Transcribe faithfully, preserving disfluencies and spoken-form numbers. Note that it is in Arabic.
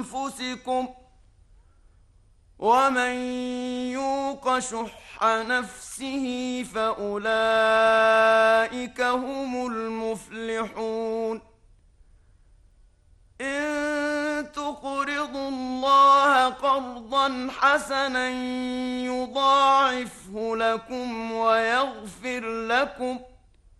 أنفسكم ومن يوق شح نفسه فأولئك هم المفلحون إن تقرضوا الله قرضا حسنا يضاعفه لكم ويغفر لكم